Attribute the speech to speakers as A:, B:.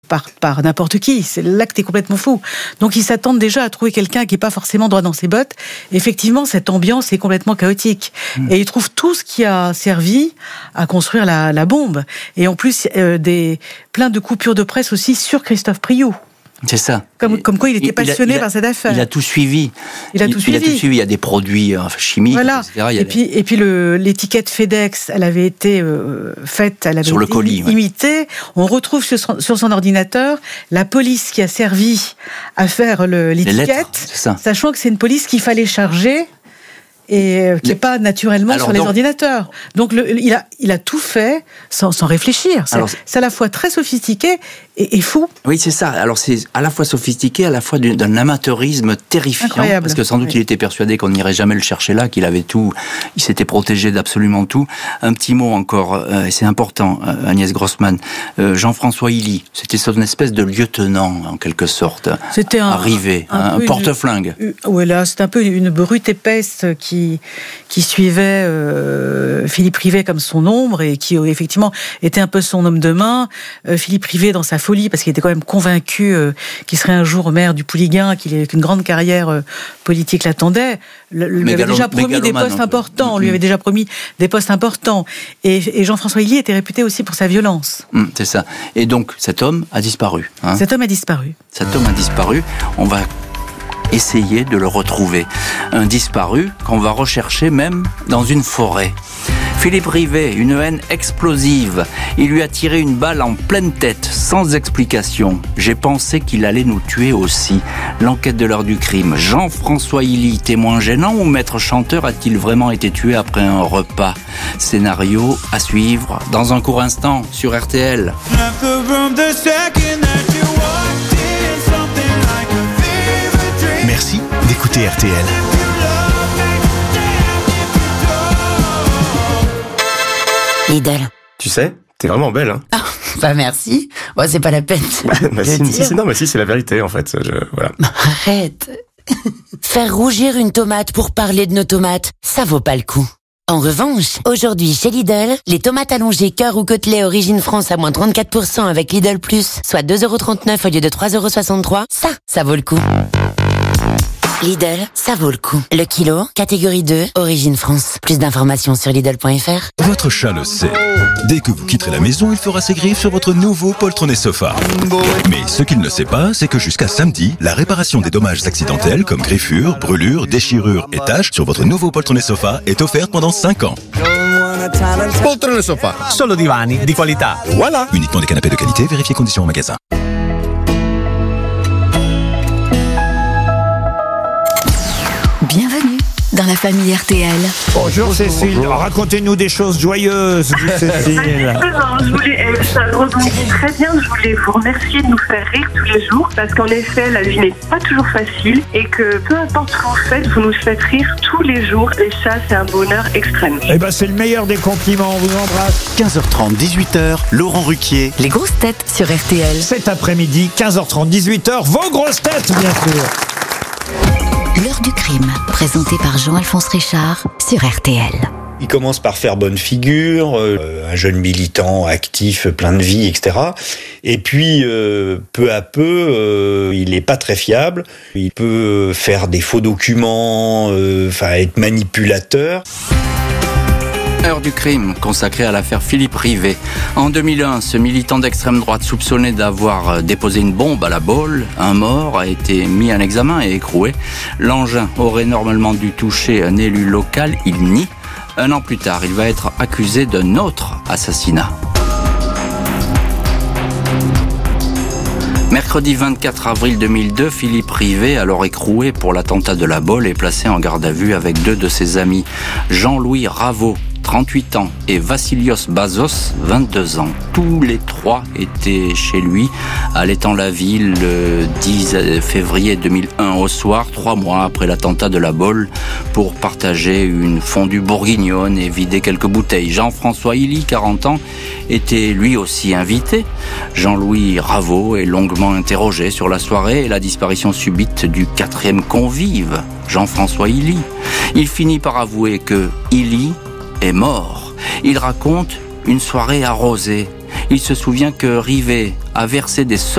A: par n'importe qui. L'acte est complètement fou. Donc ils s'attendent déjà à trouver quelqu'un qui n'est pas forcément droit dans ses bottes. Effectivement, cette ambiance est complètement chaotique. Et ils trouvent tout ce qui a servi à construire la bombe. Et en plus, plein de coupures de presse aussi sur Christophe Priou.
B: C'est ça.
A: Comme quoi il était passionné par cette affaire.
B: Il a tout suivi.
A: Il a tout suivi.
B: Il y a des produits chimiques,
A: voilà.
B: etc.
A: Et puis l'étiquette FedEx, elle avait été faite, elle avait
B: sur le
A: été
B: colis,
A: imitée. Ouais. On retrouve sur son ordinateur la police qui a servi à faire l'étiquette, sachant que c'est une police qu'il fallait charger et qui n'est pas naturellement sur les ordinateurs. Donc il a tout fait sans réfléchir. C'est à la fois très sophistiqué et fou.
B: Oui, c'est ça. Alors c'est à la fois sophistiqué, à la fois d'un amateurisme terrifiant.
A: Incroyable.
B: Parce que sans doute il était persuadé qu'on n'irait jamais le chercher là, qu'il avait tout, il s'était protégé d'absolument tout. Un petit mot encore, et c'est important, Agnès Grossman. Jean-François Hilly, c'était son espèce de lieutenant en quelque sorte.
A: C'était
B: arrivé, un porte-flingue.
A: Oui, là, c'est un peu une brute épaisse qui suivait Philippe Rivet comme son ombre et qui effectivement était un peu son homme de main. Philippe Rivet dans sa folie, parce qu'il était quand même convaincu qu'il serait un jour maire du Pouliguen, qu'une grande carrière politique l'attendait. Lui avait déjà promis des postes importants. Lui avait déjà promis des postes importants. Et Jean-François Hilly était réputé aussi pour sa violence.
B: C'est ça. Et donc, cet homme a disparu.
A: Cet homme a disparu.
B: On va essayer de le retrouver. Un disparu qu'on va rechercher même dans une forêt. Philippe Rivet, une haine explosive. Il lui a tiré une balle en pleine tête, sans explication. J'ai pensé qu'il allait nous tuer aussi. L'enquête de l'heure du crime. Jean-François Hilly, témoin gênant ou maître chanteur, a-t-il vraiment été tué après un repas? Scénario à suivre dans un court instant sur RTL.
C: Merci d'écouter RTL.
D: Lidl.
E: Tu sais, t'es vraiment belle, hein.
D: Ah, bah merci. Bon, c'est pas la peine.
E: Si, c'est la vérité, en fait. Voilà.
D: Arrête. Faire rougir une tomate pour parler de nos tomates, ça vaut pas le coup. En revanche, aujourd'hui chez Lidl, les tomates allongées cœur ou côtelets origine France à moins 34% avec Lidl Plus, soit 2,39€ au lieu de 3,63€, ça vaut le coup. Lidl, ça vaut le coup. Le kilo, catégorie 2, origine France. Plus d'informations sur Lidl.fr.
C: Votre chat le sait. Dès que vous quitterez la maison, il fera ses griffes sur votre nouveau poltronné sofa. Mais ce qu'il ne sait pas, c'est que jusqu'à samedi, la réparation des dommages accidentels comme griffures, brûlures, déchirures et taches sur votre nouveau poltronné sofa est offerte pendant 5 ans.
F: Poltrone sofa, solo divani di qualità.
C: Voilà. Uniquement des canapés de qualité, vérifiez conditions en magasin.
G: Bienvenue dans la famille RTL.
H: Bonjour Cécile, racontez-nous des choses joyeuses, Cécile.
I: Ça rebondit très bien, je voulais vous remercier de nous faire rire tous les jours, parce qu'en effet, la vie n'est pas toujours facile, et que peu importe ce que vous faites, vous nous faites rire tous les jours, et ça, c'est un bonheur extrême.
H: Eh ben, c'est le meilleur des compliments, on vous embrasse.
C: 15h30, 18h, Laurent Ruquier.
G: Les grosses têtes sur RTL.
H: Cet après-midi, 15h30, 18h, vos grosses têtes, bien sûr.
G: L'heure du crime, présentée par Jean-Alphonse Richard sur RTL.
J: Il commence par faire bonne figure, un jeune militant actif, plein de vie, etc. Et puis, peu à peu, il n'est pas très fiable. Il peut faire des faux documents, être manipulateur.
B: Heure du crime, consacrée à l'affaire Philippe Rivet. En 2001, ce militant d'extrême droite soupçonné d'avoir déposé une bombe à la Baule, un mort, a été mis en examen et écroué. L'engin aurait normalement dû toucher un élu local, il nie. 1 an plus tard, il va être accusé d'un autre assassinat. Mercredi 24 avril 2002, Philippe Rivet, alors écroué pour l'attentat de la Baule, est placé en garde à vue avec 2 de ses amis, Jean-Louis Raveau, 38 ans, et Vassilios Bazos, 22 ans. Tous les 3 étaient chez lui, à l'Étang-la-Ville, le 10 février 2001 au soir, 3 mois après l'attentat de la Baule, pour partager une fondue bourguignonne et vider quelques bouteilles. Jean-François Hilly, 40 ans, était lui aussi invité. Jean-Louis Raveau est longuement interrogé sur la soirée et la disparition subite du 4e convive, Jean-François Hilly. Il finit par avouer que Hilly est mort. Il raconte une soirée arrosée. Il se souvient que Rivet a versé des